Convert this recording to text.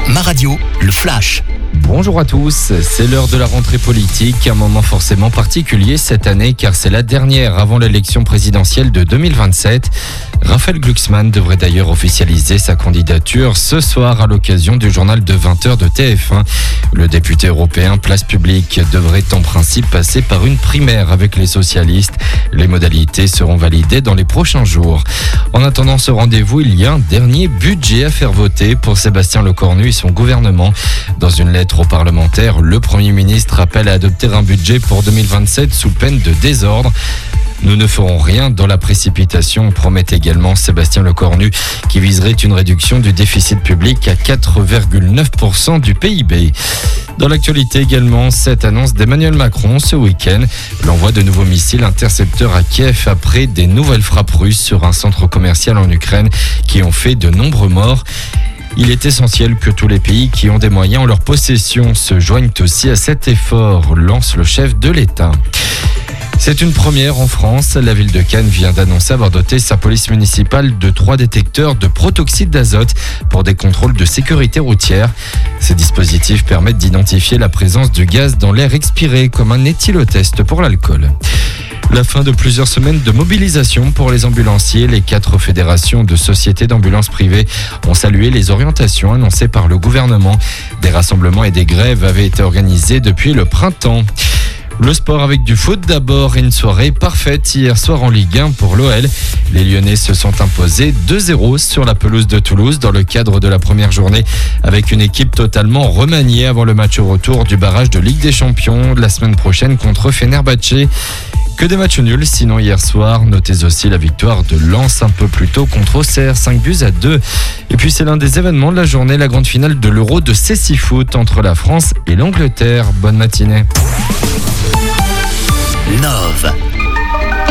Ma radio, le flash. Bonjour à tous, c'est l'heure de la rentrée politique, un moment forcément particulier cette année car c'est la dernière avant l'élection présidentielle de 2027. Raphaël Glucksmann devrait d'ailleurs officialiser sa candidature ce soir à l'occasion du journal de 20h de TF1. Le député européen Place Publique devrait en principe passer par une primaire avec les socialistes. Les modalités seront validées dans les prochains jours. En attendant ce rendez-vous, il y a un dernier budget à faire voter pour Sébastien Lecornu et son gouvernement. Dans une lettre aux parlementaires, le Premier ministre appelle à adopter un budget pour 2027 sous peine de désordre. Nous ne ferons rien dans la précipitation, promet également Sébastien Lecornu, qui viserait une réduction du déficit public à 4,9% du PIB. Dans l'actualité également, cette annonce d'Emmanuel Macron ce week-end, l'envoi de nouveaux missiles intercepteurs à Kiev après des nouvelles frappes russes sur un centre commercial en Ukraine qui ont fait de nombreux morts. Il est essentiel que tous les pays qui ont des moyens en leur possession se joignent aussi à cet effort, lance le chef de l'État. C'est une première en France. La ville de Cannes vient d'annoncer avoir doté sa police municipale de 3 détecteurs de protoxyde d'azote pour des contrôles de sécurité routière. Ces dispositifs permettent d'identifier la présence de gaz dans l'air expiré comme un éthylotest pour l'alcool. La fin de plusieurs semaines de mobilisation pour les ambulanciers. Les 4 fédérations de sociétés d'ambulances privées ont salué les orientations annoncées par le gouvernement. Des rassemblements et des grèves avaient été organisés depuis le printemps. Le sport avec du foot d'abord et une soirée parfaite hier soir en Ligue 1 pour l'OL. Les Lyonnais se sont imposés 2-0 sur la pelouse de Toulouse dans le cadre de la première journée avec une équipe totalement remaniée avant le match au retour du barrage de Ligue des Champions de la semaine prochaine contre Fenerbahçe. Que des matchs nuls, sinon hier soir, notez aussi la victoire de Lens un peu plus tôt contre Auxerre, 5-2. Et puis c'est l'un des événements de la journée, la grande finale de l'Euro de cécifoot entre la France et l'Angleterre. Bonne matinée. Nove.